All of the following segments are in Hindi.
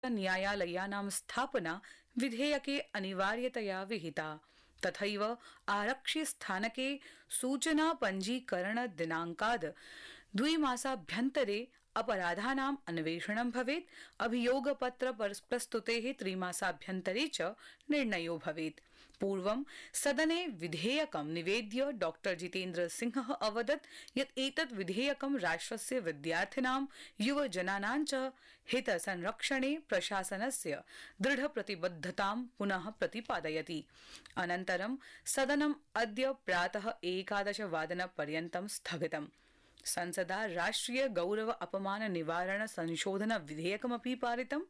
न्यायालयानां स्थापना विधेयके अनिवार्यतया विहिता। तथैव आरक्षिस्थानके सूचना पञ्जीकरण दिनाङ्काद् 2 मासाभ्यन्तरे अपराधानाम् अन्वेषणं भवेत्। अभियोगपत्र प्रस्तुतेः 3 मासाभ्यन्तरे च निर्णयो भवेत्। पूर्वं सदने विधेयकं निवेद्य डॉ जितेन्द्र सिंहः अवदत् यत् एतत् विधेयकं राष्ट्रस्य विद्यार्थिनां युवजनानां च हितसंरक्षणे प्रशासनस्य दृढप्रतिबद्धतां पुनः प्रतिपादयति। अनन्तरं सदनम् अद्य प्रातः 11 वादनपर्यन्तं स्थगितम्। संसदा राष्ट्रिय गौरव अपमान निवारण संशोधन विधेयकमपि पारितम्।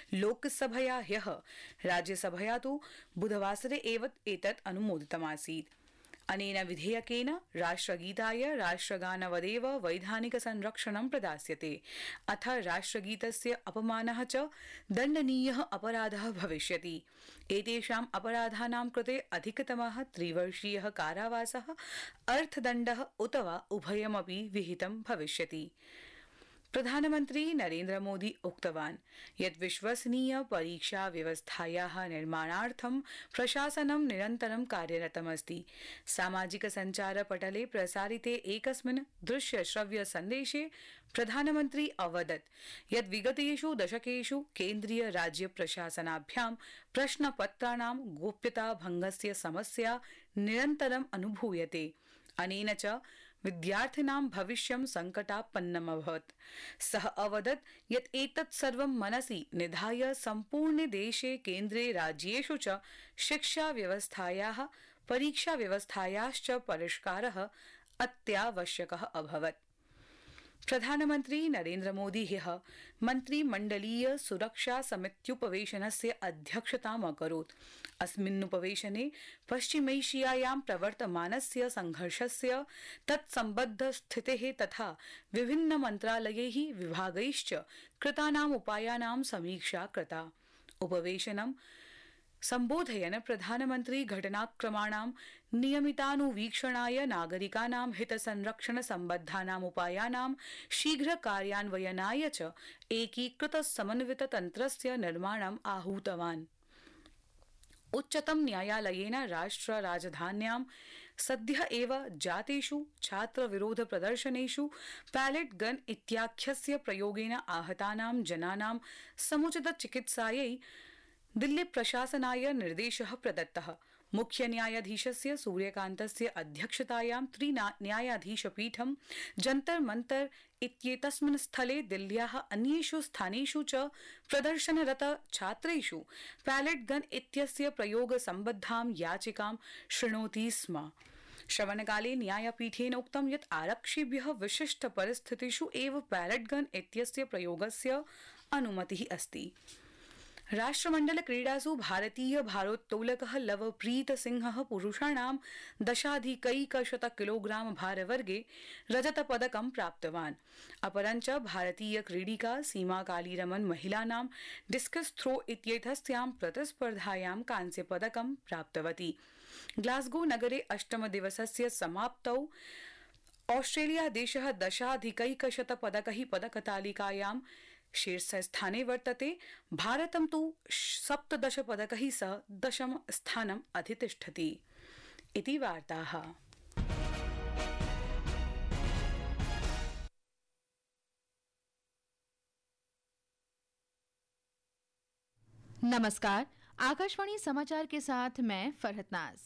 लोकसभया ह्यः, राज्यसभया तु बुधवासरे एव एतत् अनुमोदितमासीत्। अनेन विधेयकेन राष्ट्रगीताय राष्ट्रगानवदेव वैधानिक संरक्षणं प्रदास्यते। अथ राष्ट्रगीतस्य अपमानः च दण्डनीयः अपराधः भविष्यति। एतेषाम् अपराधानां कृते अधिकतमः 3 वर्षीयः कारावासः, अर्थदण्डः उत वा उभयमपि विहितं भविष्यति। प्रधानमन्त्री नरेन्द्र मोदी उक्तवान् यत् विश्वसनीय परीक्षा व्यवस्थायाः निर्माणार्थं प्रशासनं निरन्तरं कार्यरतमस्ति। सामाजिक सञ्चारपटले प्रसारिते एकस्मिन् दृश्य श्रव्य सन्देशे प्रधानमन्त्री अवदत् यत् विगतेषु दशकेषु केन्द्रीय राज्य प्रशासनाभ्यां प्रश्नपत्राणां गोप्यता भंगस्य समस्या निरन्तरम् अनुभूयते। अनेन च विद्यार्थिनां भविष्यं संकटापन्नमभवत्। सः अवदत् यत् एतत् सर्वं मनसि निधाय सम्पूर्णे देशे केन्द्रे राज्येषु च शिक्षा व्यवस्थायाः परीक्षा व्यवस्थायाश्च परिष्कारः अत्यावश्यकः अभवत्। प्रधानमन्त्री नरेन्द्र मोदी ह्यः मन्त्रिमण्डलीय सुरक्षा समित्युपवेशनस्य अध्यक्षताम् अकरोत्। अस्मिन्नुपवेशने पश्चिमैशियायां प्रवर्तमानस्य संघर्षस्य तत्सम्बद्ध स्थितेः तथा विभिन्न मन्त्रालयैः विभागैश्च कृतानाम् उपायानां समीक्षा कृता। उपवेशनं सम्बोधयन् प्रधानमन्त्री घटनाक्रमाणां नियमितानुवीक्षणाय नागरिकानां हितसंरक्षण सम्बद्धानाम् उपायानां शीघ्र कार्यान्वयनाय च एकीकृत समन्वित तन्त्रस्य निर्माणम् आहूतवान्। उच्चतम न्यायालयेन राष्ट्र राजधान्यां सद्य एव जातेषु छात्र विरोध प्रदर्शनेषु पैलेट गन इत्याख्यस्य प्रयोगेन आहतानां जनानां समुचित चिकित्सायै दिल्ली प्रशासनाय निर्देशः प्रदत्तः। मुख्य न्यायाधीशस्य सूर्यकान्तस्य अध्यक्षतायां 3 न्यायाधीशपीठं जन्तर मंतर इत्येतस्मिन् स्थले दिल्ल्याः अन्येषु स्थानेषु च प्रदर्शनरत छात्रेषु पैलेट गन इत्यस्य प्रयोग सम्बद्धां याचिकां शृणोति स्म। श्रवणकाले न्यायपीठेन उक्तं यत् आरक्षिभ्यः विशिष्ट परिस्थितिषु एव पैलेट गन इत्यस्य प्रयोगस्य अनुमतिः अस्ति। राष्ट्रमण्डल क्रीडासु भारतीय भारोत्तोलकः लवप्रीत सिंहः पुरुषाणां 10,100 किलोग्राम भारवर्गे रजतपदकं प्राप्तवान्। अपरञ्च भारतीय क्रीडिका सीमा कालीरमण महिलानां डिस्कस थ्रो इत्येतस्यां प्रतिस्पर्धायां कांस्यपदकं प्राप्तवती। ग्लासगो नगरे 8म दिवसस्य समाप्तौ ऑस्ट्रेलिया देशः 10,100 पदकैः पदकतालिकायां शीर्षस्थाने वर्तते। भारतं तु 17 पदकैः सह 10म स्थानम् अधितिष्ठति। इति वार्ताः। नमस्कार, आकाशवाणी समाचार के साथ मैं फरहत नाज।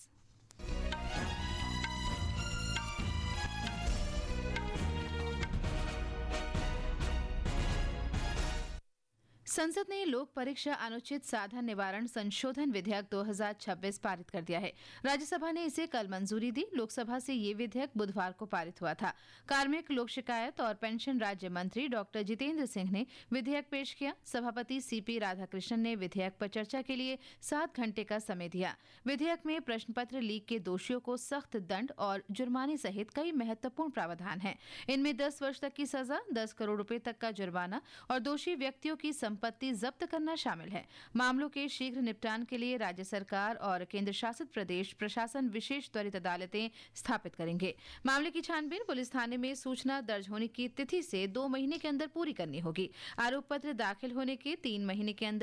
संसद ने लोक परीक्षा अनुचित साधन निवारण संशोधन विधेयक 2026 पारित कर दिया है। राज्यसभा ने इसे कल मंजूरी दी। लोकसभा से ये विधेयक बुधवार को पारित हुआ था। कार्मिक, लोक शिकायत और पेंशन राज्य मंत्री डॉ जितेंद्र सिंह ने विधेयक पेश किया। सभापति सीपी राधाकृष्णन ने विधेयक पर चर्चा के लिए 7 घंटे का समय दिया। विधेयक में प्रश्न पत्र लीक के दोषियों को सख्त दंड और जुर्माने सहित कई महत्वपूर्ण प्रावधान हैं। इनमें 10 वर्ष तक की सजा, 10 करोड़ रुपए तक का जुर्माना और दोषी व्यक्तियों की संपत्ति जब्त करना शामिल है। मामलों के शीघ्र निपटान के लिए राज्य सरकार और केंद्र शासित प्रदेश प्रशासन विशेष त्वरित अदालतें स्थापित करेंगे। मामले की छानबीन पुलिस थाने में सूचना दर्ज होने की तिथि से 2 महीने के अंदर पूरी करनी होगी। आरोप पत्र दाखिल होने के 3 महीने के अंदर